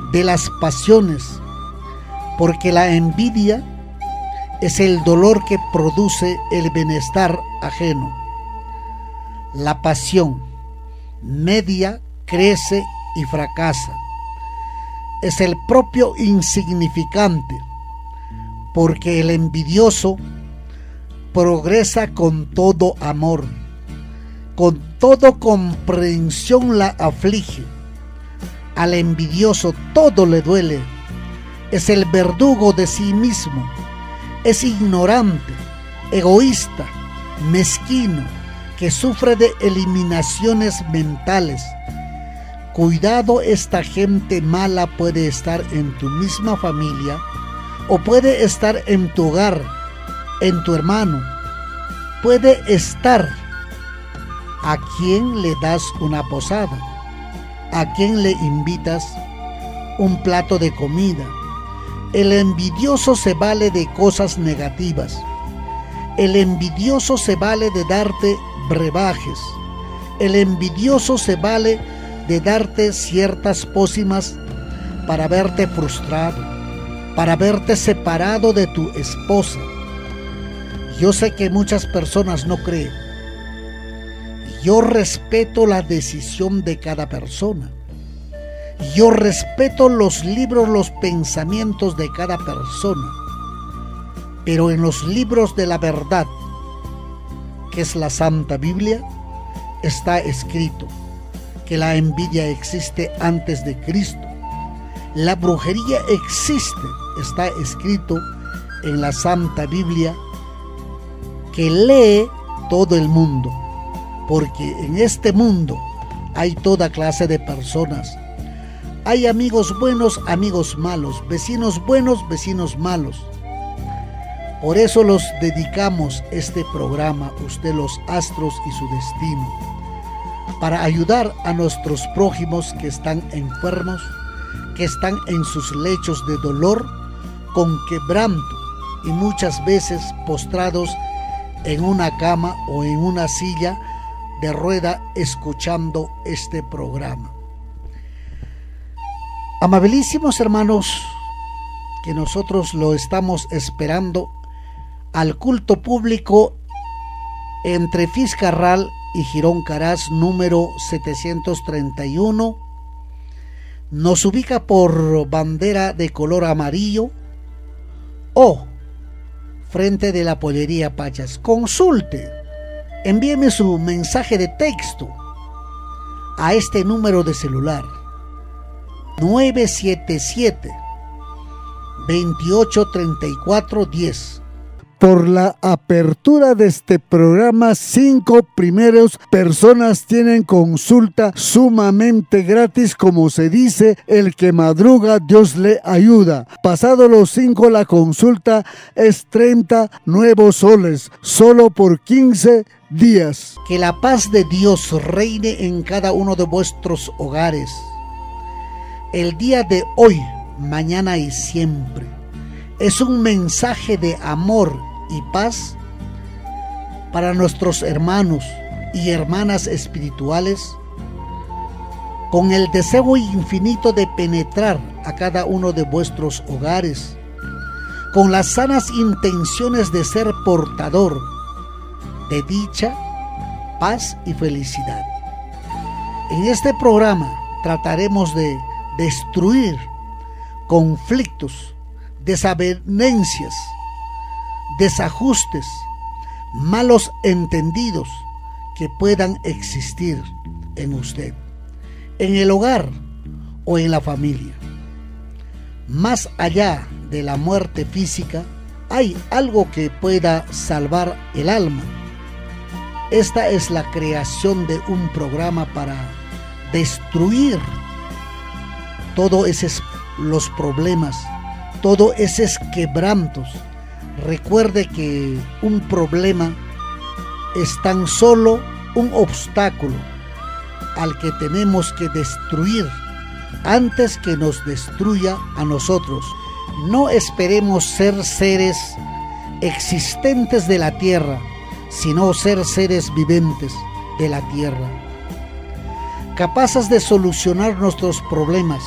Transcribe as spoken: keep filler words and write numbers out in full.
de las pasiones, porque la envidia es el dolor que produce el bienestar ajeno. La pasión media crece y fracasa. Es el propio insignificante, porque el envidioso progresa con todo amor, con toda comprensión la aflige. Al envidioso todo le duele, es el verdugo de sí mismo, es ignorante, egoísta, mezquino, que sufre de eliminaciones mentales. Cuidado, esta gente mala puede estar en tu misma familia o puede estar en tu hogar, en tu hermano. Puede estar. ¿A quién le das una posada? ¿A quién le invitas un plato de comida? El envidioso se vale de cosas negativas. El envidioso se vale de darte brebajes. El envidioso se vale de darte ciertas pócimas para verte frustrado, para verte separado de tu esposa. Yo sé que muchas personas no creen. Yo respeto la decisión de cada persona. Yo respeto los libros, los pensamientos de cada persona. Pero en los libros de la verdad, que es la Santa Biblia, está escrito que la envidia existe antes de Cristo. La brujería existe, está escrito en la Santa Biblia, que lee todo el mundo, porque en este mundo hay toda clase de personas. Hay amigos buenos, amigos malos, vecinos buenos, vecinos malos. Por eso los dedicamos este programa, Usted, los astros y su destino, para ayudar a nuestros prójimos que están enfermos, que están en sus lechos de dolor, con quebranto y muchas veces postrados en una cama o en una silla de rueda escuchando este programa. Amabilísimos hermanos, que nosotros lo estamos esperando al culto público entre Fiscarral y Girón Caraz número setecientos treinta y uno. Nos ubica por bandera de color amarillo o frente de la pollería Pachas. Consulte, envíeme su mensaje de texto a este número de celular nueve siete siete, veintiocho treinta y cuatro diez. Por la apertura de este programa, cinco primeros personas tienen consulta sumamente gratis. Como se dice, el que madruga, Dios le ayuda. Pasado los cinco, la consulta es treinta nuevos soles, solo por quince días. Que la paz de Dios reine en cada uno de vuestros hogares. El día de hoy, mañana y siempre, es un mensaje de amor y paz para nuestros hermanos y hermanas espirituales, con el deseo infinito de penetrar a cada uno de vuestros hogares, con las sanas intenciones de ser portador de dicha, paz y felicidad. En este programa trataremos de destruir conflictos, desavenencias, desajustes, malos entendidos que puedan existir en usted, en el hogar o en la familia. Más allá de la muerte física, hay algo que pueda salvar el alma. Esta es la creación de un programa para destruir todos esos los problemas, todos esos quebrantos. Recuerde que un problema es tan solo un obstáculo al que tenemos que destruir antes que nos destruya a nosotros. No esperemos ser seres existentes de la tierra, sino ser seres viventes de la tierra, capaces de solucionar nuestros problemas,